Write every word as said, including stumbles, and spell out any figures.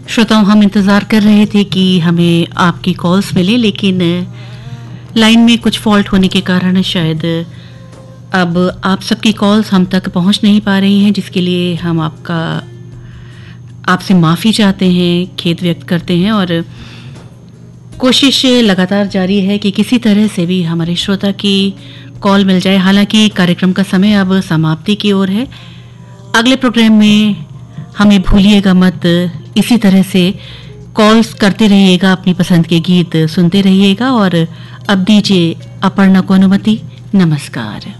श्रोताओं, हम इंतज़ार कर रहे थे कि हमें आपकी कॉल्स मिले, लेकिन लाइन में कुछ फॉल्ट होने के कारण शायद अब आप सबकी कॉल्स हम तक पहुंच नहीं पा रही हैं, जिसके लिए हम आपका आपसे माफ़ी चाहते हैं, खेद व्यक्त करते हैं और कोशिश लगातार जारी है कि किसी तरह से भी हमारे श्रोता की कॉल मिल जाए। हालांकि कार्यक्रम का समय अब समाप्ति की ओर है। अगले प्रोग्राम में हमें भूलिएगा मत, इसी तरह से कॉल्स करते रहिएगा, अपनी पसंद के गीत सुनते रहिएगा और अब दीजिए अपर्णा को अनुमति। नमस्कार।